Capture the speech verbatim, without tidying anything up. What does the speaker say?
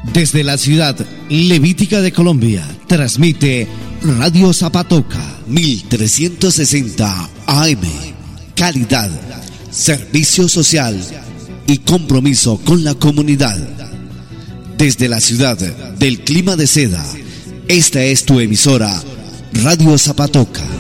Desde la ciudad levítica de Colombia, transmite Radio Zapatoca mil trescientos sesenta A M. Calidad, servicio social y compromiso con la comunidad. Desde la ciudad del clima de seda, esta es tu emisora Radio Zapatoca.